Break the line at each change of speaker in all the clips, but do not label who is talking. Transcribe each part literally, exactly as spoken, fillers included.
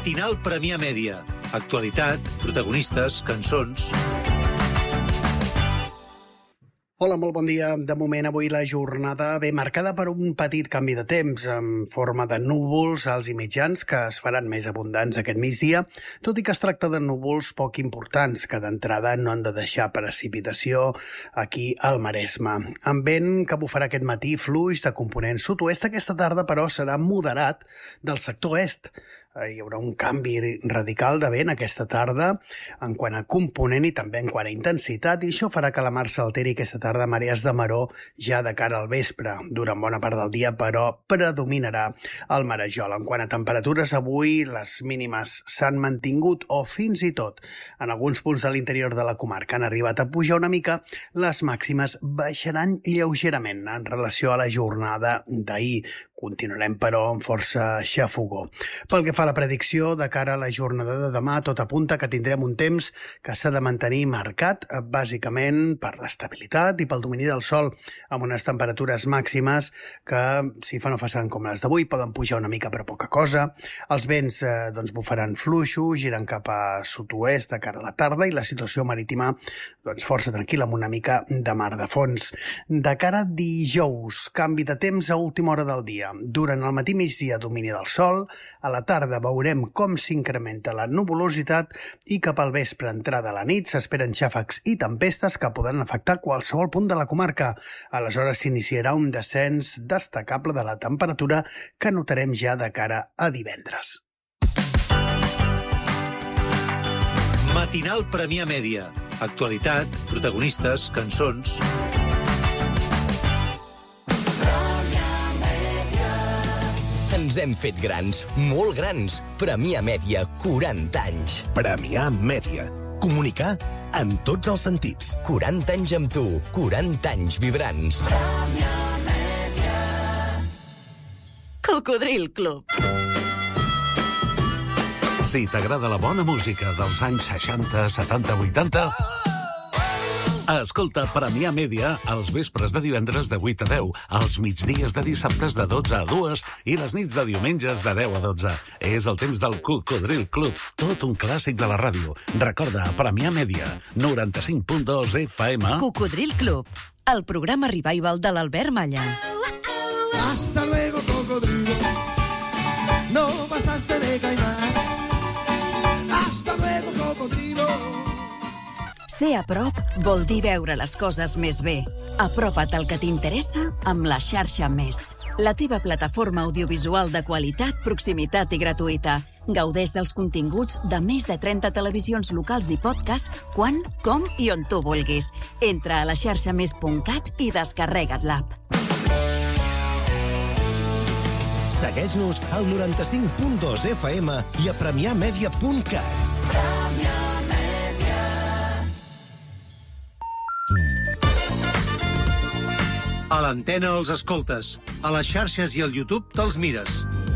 Matinal Premià Mèdia. Actualitat, protagonistes, cançons...
Hola, molt bon dia. De moment, avui la jornada ve marcada per un petit canvi de temps en forma de núvols alts i mitjans que es faran més abundants aquest migdia, tot i que es tracta de núvols poc importants que d'entrada no han de deixar precipitació aquí al Maresme. Amb vent que bufarà aquest matí fluix de component sud-oest, aquesta tarda però serà moderat del sector est. Hi haurà un canvi radical de vent aquesta tarda en quant a component i també en quant a intensitat, i això farà que la mar s'alteri aquesta tarda a marees de maró ja de cara al vespre. Durant bona part del dia, però, predominarà el marejol. En quant a temperatures, avui les mínimes s'han mantingut o fins i tot en alguns punts de l'interior de la comarca han arribat a pujar una mica. Les màximes baixaran lleugerament en relació a la jornada d'ahir. Continuarem, però, amb força xafogó. Pel que fa a la predicció, de cara a la jornada de demà, tot apunta que tindrem un temps que s'ha de mantenir marcat, bàsicament per l'estabilitat i pel domini del sol, amb unes temperatures màximes que, si fa no faran com les d'avui, poden pujar una mica per poca cosa. Els vents eh, doncs, bufaran fluixos, giren cap a sud-oest de cara a la tarda, i la situació marítima doncs, força tranquil·la, amb una mica de mar de fons. De cara a dijous, canvi de temps a última hora del dia. Durant el matí migdia domini del sol, a la tarda veurem com s'incrementa la nuvolositat i cap al vespre entrada a la nit s'esperen xàfecs i tempestes que poden afectar qualsevol punt de la comarca. Aleshores s'iniciarà un descens destacable de la temperatura que notarem ja de cara a divendres.
Matinal Premià Mèdia. Actualitat, protagonistes, cançons...
Ens hem fet grans, molt grans. Premià Mèdia, quaranta anys.
Premià Mèdia. Comunicar en tots els sentits.
quaranta anys amb tu, quaranta anys vibrants.
Premià Mèdia. Cocodril Club.
Si t'agrada la bona música dels anys seixanta, setanta, vuitanta... Escolta Premià Mèdia els vespres de divendres de vuit a deu, els migdies de dissabtes de dotze a dues i les nits de diumenges de deu a dotze. És el temps del Cocodril Club, tot un clàssic de la ràdio. Recorda, Premià Mèdia, noranta-cinc punt dos F M.
Cocodril Club, el programa revival de l'Albert Malla.
Hasta luego, cocodrilo. No pasaste de caimán. Hasta luego, cocodrilo.
Ser a prop vol dir veure les coses més bé. Apropa't al que t'interessa amb la xarxa Més. La teva plataforma audiovisual de qualitat, proximitat i gratuïta. Gaudeix dels continguts de més de trenta televisions locals i podcast quan, com i on tu vulguis. Entra a la xarxa més punt cat i descarrega't l'app.
Segueix-nos al noranta-cinc punt dos F M i a premià mèdia punt cat.
Premià
A l'antena els escoltes, a les xarxes i al YouTube te'ls mires.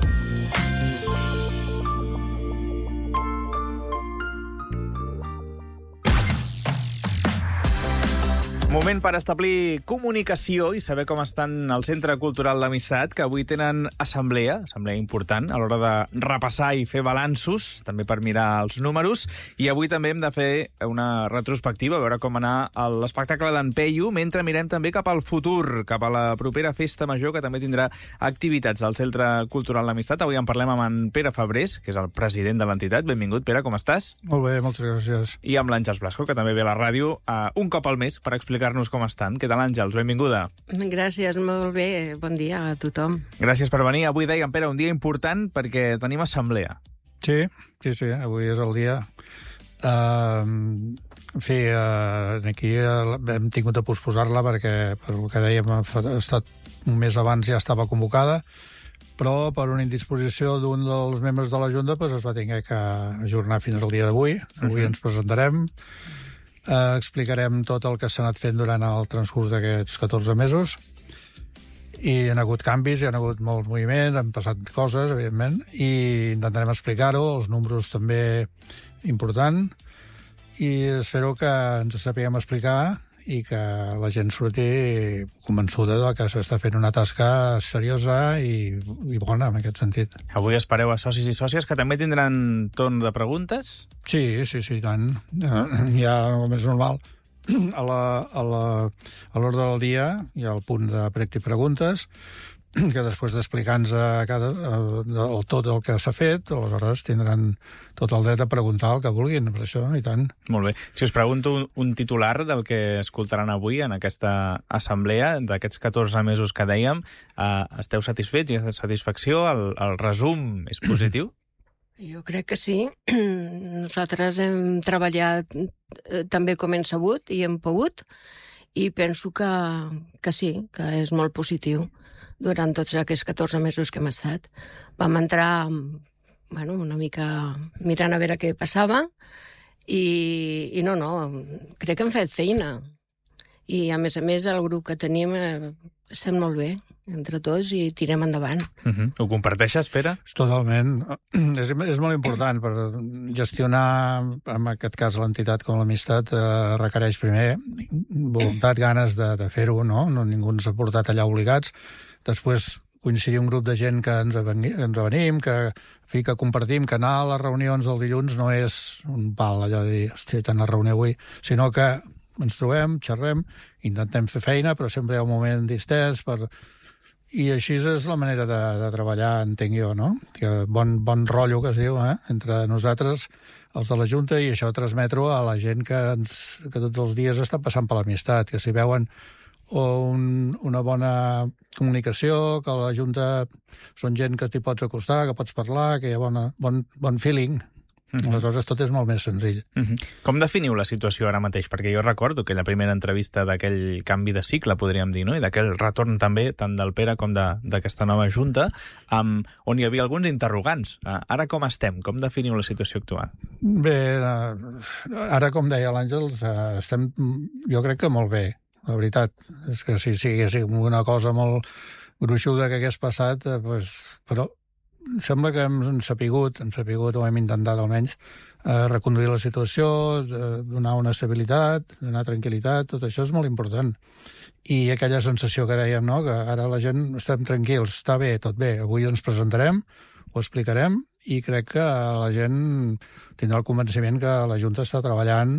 Moment per establir comunicació i saber com estan al Centre Cultural L'Amistat, que avui tenen assemblea, assemblea important, a l'hora de repassar i fer balanços, també per mirar els números, i avui també hem de fer una retrospectiva, a veure com anar l'espectacle d'en Peyu, mentre mirem també cap al futur, cap a la propera festa major, que també tindrà activitats al Centre Cultural L'Amistat. Avui en parlem amb en Pere Fabrés, que és el president de l'entitat. Benvingut, Pere, com estàs?
Molt bé, moltes gràcies.
I amb l'Àngels Blasco, que també ve a la ràdio uh, un cop al mes per explicar nos com estan. Què tal, Àngels? Benvinguda.
Gràcies, molt bé. Bon dia a tothom.
Gràcies per venir. Avui dèiem, Pere, un dia important perquè tenim assemblea.
Sí, sí, sí. Avui és el dia. Uh, en fi, uh, aquí uh, hem tingut de posposar-la perquè, per el que dèiem, ha estat un mes abans ja estava convocada, però per una indisposició d'un dels membres de la Junta pues, es va tenir que ajornar fins al dia d'avui. Avui uh-huh. ens presentarem. Uh, explicarem tot el que s'ha anat fent durant el transcurs d'aquests catorze mesos, i hi ha hagut canvis, hi ha hagut molts moviments, han passat coses, evidentment, i intentarem explicar-ho, els números també important, i espero que ens sapiguem explicar i que la gent surti convençuda de que s'està fent una tasca seriosa i, i bona, en aquest sentit.
Avui espereu a socis i sòcies que també tindran torn de preguntes?
Sí, sí, sí, tant. Ja, el més normal, a l'ordre del dia hi ha el punt de prec i preguntes, que després d'explicar-nos cada, el, tot el que s'ha fet, aleshores tindran tot el dret a preguntar el que vulguin, per això, i tant.
Molt bé. Si us pregunto un, un titular del que escoltaran avui en aquesta assemblea, d'aquests catorze mesos que dèiem, eh, esteu satisfets? Hi ha satisfacció? El, el resum és positiu?
Jo crec que sí. Nosaltres hem treballat també com hem sabut i hem pogut, i penso que, que sí, que és molt positiu. Durant tots aquests catorze mesos que hem estat. Vam entrar, bueno, una mica mirant a veure què passava, i, i no, no, crec que hem fet feina. I, a més a més, el grup que tenim eh, estem molt bé, entre tots, i tirem endavant.
Uh-huh. Ho comparteixes, Pere?
Totalment. És, és molt important per gestionar, en aquest cas, l'entitat com l'amistat, eh, requereix primer voluntat, ganes de, de fer-ho, no? no? Ningú ens ha portat allà obligats. Després coincidir un grup de gent que ens, avengui, que ens avenim, que, fi, que compartim, que anar a les reunions del dilluns no és un pal, allò de dir, hosti, tant la reunió avui, sinó que ens trobem, xerrem, intentem fer feina, però sempre hi ha un moment distès per... I així és la manera de, de treballar, entenc jo, no? Que bon, bon rotllo que es diu, eh? Entre nosaltres, els de la Junta, i això transmetre a la gent que, ens, que tots els dies està passant per l'amistat, que si veuen o un, una bona comunicació, que a la Junta són gent que t'hi pots acostar, que pots parlar, que hi ha bona, bon, bon feeling. Uh-huh. Aleshores tot és molt més senzill.
Uh-huh. Com definiu la situació ara mateix? Perquè jo recordo que la primera entrevista d'aquell canvi de cicle, podríem dir, no? I d'aquell retorn també, tant del Pere com d'aquesta nova Junta, um, on hi havia alguns interrogants. Uh, ara com estem? Com definiu la situació actual?
Bé, uh, ara, com deia l'Àngels, uh, estem, jo crec que molt bé. La veritat és que si siguéssim una cosa molt gruixuda que hagués passat, eh, pues, però sembla que hem, hem sapigut, hem sapigut, o hem intentat almenys, eh, reconduir la situació, de, donar una estabilitat, donar tranquil·litat, tot això és molt important. I aquella sensació que dèiem, no?, que ara la gent estem tranquils, està bé, tot bé, avui ens presentarem, ho explicarem, i crec que la gent tindrà el convenciment que la Junta està treballant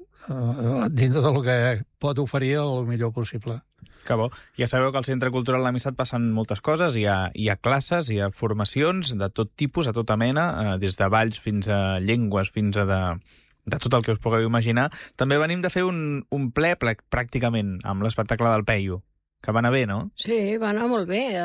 Uh, dintre del que pot oferir el millor possible.
Que bo. Ja sabeu que al Centre Cultural l'Amistat passen moltes coses, hi ha, hi ha classes, hi ha formacions de tot tipus, a tota mena, eh, des de balls fins a llengües, fins a de, de tot el que us pugueu imaginar. També venim de fer un, un ple pràcticament amb l'espectacle del Peyu, que va anar bé, no?
Sí, va anar molt bé.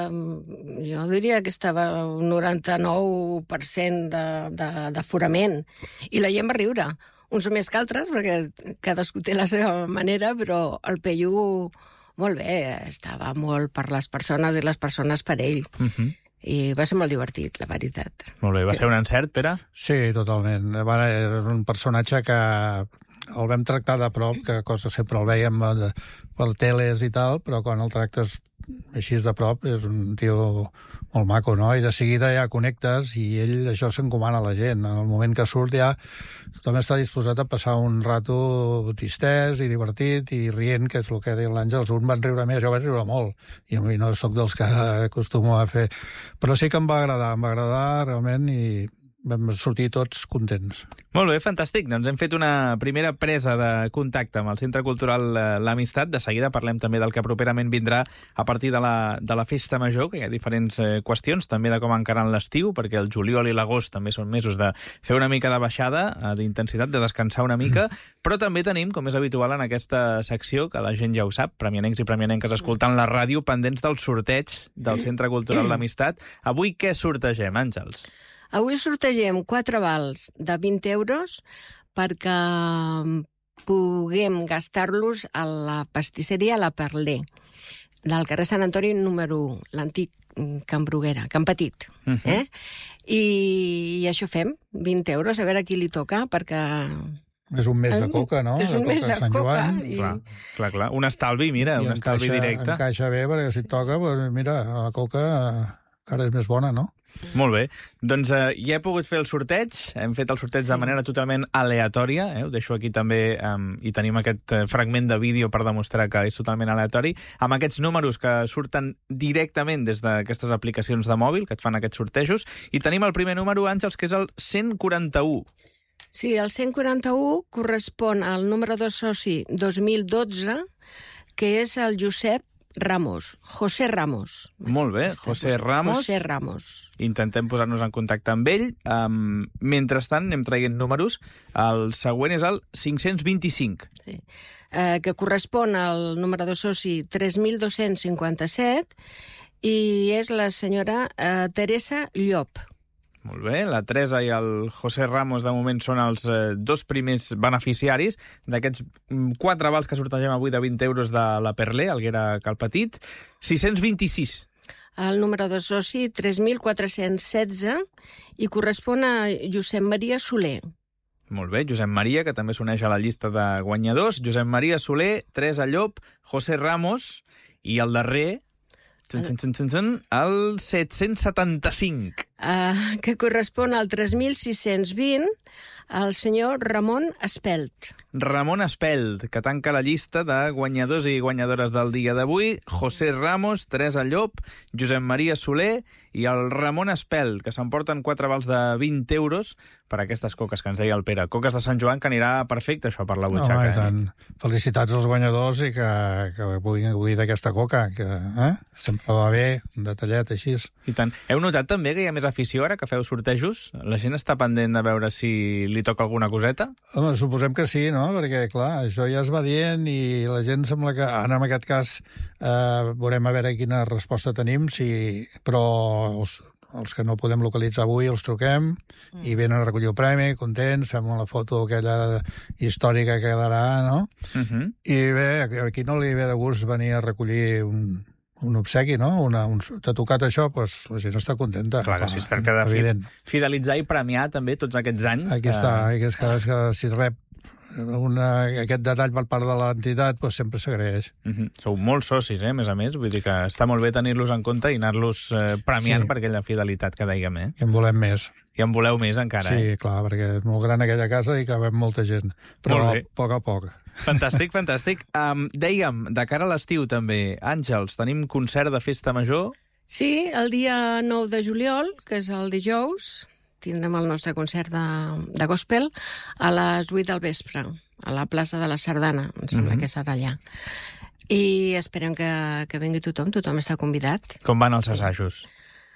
Jo diria que estava un noranta-nou per cent d'aforament, i la gent va riure. Uns més que altres, perquè cadascú té la seva manera, però el Peyu, molt bé, estava molt per les persones i les persones per ell. Uh-huh. I va ser molt divertit, la veritat.
Molt bé, va ser un encert, Pere?
Sí, totalment. Era un personatge que el vam tractar de prop, que cosa sempre el veiem per teles i tal, però quan el tractes així de prop és un tio molt maco, no? I de seguida ja connectes i ell això s'encomana a la gent. En el moment que surt ja tothom està disposat a passar un rato distès i divertit i rient, que és el que deia l'Àngels. Un van riure més, jo vaig riure molt, i a mi no sóc dels que acostumo a fer. Però sí que em va agradar, em va agradar realment, i vam sortir tots contents.
Molt bé, fantàstic. Doncs hem fet una primera presa de contacte amb el Centre Cultural L'Amistat. De seguida parlem també del que properament vindrà a partir de la, de la Festa Major, que hi ha diferents eh, qüestions, també de com encarar l'estiu, perquè el juliol i l'agost també són mesos de fer una mica de baixada, eh, d'intensitat, de descansar una mica, però també tenim, com és habitual en aquesta secció, que la gent ja ho sap, premianencs i premianenques escoltant la ràdio, pendents del sorteig del Centre Cultural L'Amistat. Avui què sortegem, Àngels?
Avui sortegem quatre vals de vint euros perquè puguem gastar-los a la pastisseria La Perler, del carrer Sant Antoni número u, l'antic Can Bruguera, Can Petit. Uh-huh. eh? I, I això fem, vint euros, a veure a qui li toca, perquè...
És un mes de coca, no?
És un
de
mes de
Sant
coca.
Joan.
I...
Clar, clar, clar. Un estalvi, mira,
I
un estalvi
encaixa,
directe.
Encaixa bé, perquè si et toca, pues, mira, la coca encara és més bona, no?
Molt bé. Doncs eh, ja he pogut fer el sorteig. Hem fet el sorteig sí. de manera totalment aleatòria. Eh? Ho deixo aquí també. Um, I tenim aquest eh, fragment de vídeo per demostrar que és totalment aleatori. Amb aquests números que surten directament des d'aquestes aplicacions de mòbil, que et fan aquests sortejos. I tenim el primer número, Àngels, que és el cent quaranta-u.
Sí, el cent quaranta-u correspon al número de soci dos mil dotze, que és el Josep Ramos, José Ramos.
Molt bé, José Ramos.
José Ramos.
Intentem posar-nos en contacte amb ell. Um, mentrestant, anem traient números. El següent és el cinc-cents vint-i-cinc.
Sí. Eh, que correspon al número de soci tres mil dos-cents cinquanta-set i és la senyora eh, Teresa Llop.
Molt bé, la Teresa i el José Ramos de moment són els eh, dos primers beneficiaris d'aquests quatre vals que sortegem avui de vint euros de la Perlé, Alguera Calpetit. sis-cents vint-i-sis.
El número de soci tres mil quatre-cents setze i correspon a Josep Maria Soler.
Molt bé, Josep Maria, que també s'uneix a la llista de guanyadors. Josep Maria Soler, Teresa Llop, José Ramos i el darrer... Tsen, tsen, tsen, tsen, tsen, el set-cents setanta-cinc.
Uh, que correspon al tres mil sis-cents vint, el senyor Ramon Espelt.
Ramon Espelt, que tanca la llista de guanyadors i guanyadores del dia d'avui. José Ramos, Teresa Llop, Josep Maria Soler i el Ramon Espelt, que s'emporten quatre vals de vint euros per aquestes coques que ens deia el Pere. Coques de Sant Joan, que anirà perfecte, això, per la butxaca.
No, eh? Felicitats als guanyadors i que, que puguin gaudir d'aquesta coca, que eh? sempre va bé, un detallet així.
I tant. Heu notat també que hi ha més afició ara que feu sortejos? La gent està pendent de veure si li toca alguna coseta?
Home, suposem que sí, no? Perquè, clar, això ja es va dient i la gent sembla que, ara en aquest cas, eh, veurem a veure quina resposta tenim, si... però els, els que no podem localitzar avui els truquem mm. i venen a recollir el premi, contents, fem la foto aquella històrica que quedarà, no? Uh -huh. I bé, aquí no li ve de gust venir a recollir un... un obsequi, no? Una, un, t'ha tocat això, doncs la gent està contenta.
Clar, que si es tracta de evident. fidelitzar i premiar també tots aquests anys.
Aquí eh... està, que, és que, que si rep una, aquest detall per part de l'entitat, doncs sempre s'agraeix.
Uh -huh. Sou molts socis, eh, a més a més, vull dir que està molt bé tenir-los en compte i anar-los eh, premiant sí. per aquella fidelitat que dèiem, eh?
I en volem més.
I en voleu més encara,
sí,
eh?
Sí, clar, perquè és molt gran aquella casa i cabem molta gent. Però a poc a poc.
Fantàstic, fantàstic. Um, dèiem, de cara a l'estiu també, Àngels, tenim concert de festa major?
Sí, el dia nou de juliol, que és el dijous, tindrem el nostre concert de, de gospel a les vuit del vespre, a la plaça de la Sardana, em sembla mm-hmm. que serà allà. I esperem que, que vingui tothom, tothom està convidat.
Com van els assajos?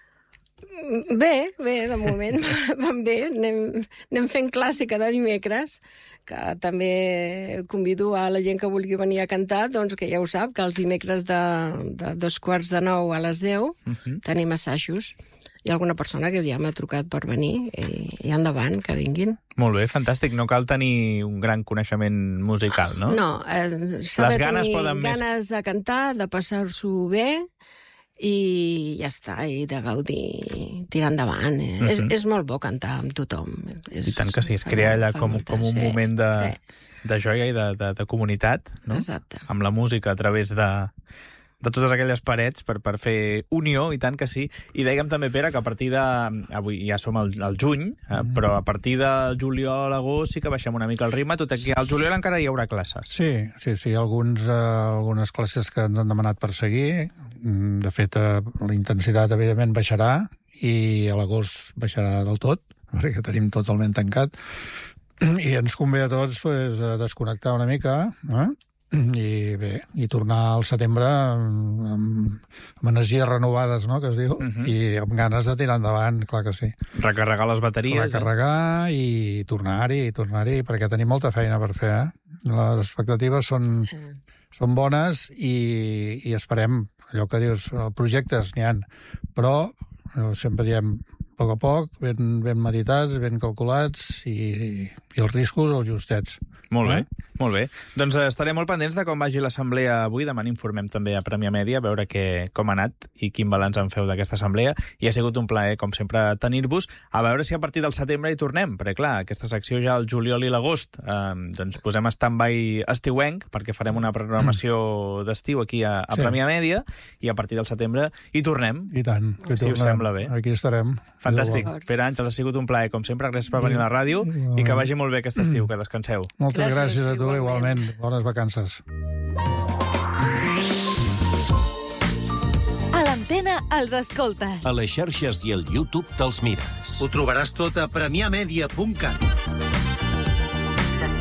Bé, bé, de moment van bé. Anem, anem fent classe cada dimecres, que també convido a la gent que vulgui venir a cantar, doncs que ja ho sap, que els dimecres de, de dos quarts de nou a les deu uh-huh. tenim assajos. Hi ha alguna persona que ja m'ha trucat per venir i, i endavant, que vinguin.
Molt bé, fantàstic. No cal tenir un gran coneixement musical, no?
No, eh, s'ha de tenir ganes de cantar, de passar-s'ho bé, i ja està, i de gaudir, tirar endavant. Eh? Uh-huh. és, és molt bo cantar amb tothom. És,
I tant que sí, es crea allà com, com un moment de, sí. de joia i de, de, de comunitat, no?
Exacte.
Amb la música a través de, de totes aquelles parets per, per fer unió, i tant que sí. I dèiem també, Pere, que a partir de... Avui ja som al, al juny, eh, mm. però a partir de juliol, agost, sí que baixem una mica el ritme, tot aquí al juliol encara hi haurà classes.
Sí, sí, sí, alguns, eh, algunes classes que ens han demanat per seguir. De fet, eh, la intensitat, evidentment, baixarà i a l'agost baixarà del tot, perquè tenim totalment tancat. I ens convé a tots pues, a desconnectar una mica, eh? I bé, i tornar al setembre amb, amb energies renovades, no?, que es diu, uh-huh. i amb ganes de tirar endavant, clar que sí.
Recarregar les bateries.
Recarregar eh? i tornar-hi, i tornar-hi, perquè tenim molta feina per fer, eh? Les expectatives són, sí. són bones i, i esperem, allò que dius, projectes n'hi ha, però sempre diem a poc a poc, ben, ben meditats, ben calculats i, i els riscos els justets.
Molt bé, eh? molt bé. Doncs estarem molt pendents de com vagi l'assemblea avui. Demà n'informem també a Premià Mèdia, a veure què, com ha anat i quin balanç en feu d'aquesta assemblea. I ha sigut un plaer, com sempre, tenir-vos. A veure si a partir del setembre hi tornem, perquè, clar, aquesta secció ja al juliol i l'agost eh, doncs posem stand-by estiuenc, perquè farem una programació d'estiu aquí a, a sí. Premià Mèdia, i a partir del setembre hi tornem.
I tant. Que
si us sembla bé.
Aquí estarem.
Fantàstic. Pere Àngels, ha sigut un plaer, com sempre. Gràcies per venir a la ràdio i que vagi molt bé aquest estiu, que descanseu.
Moltes gràcies, gràcies a tu, igualment. igualment. Bones vacances.
A l'antena els escoltes.
A les xarxes i al YouTube te'ls mires.
Ho trobaràs tot a premià media punt cat.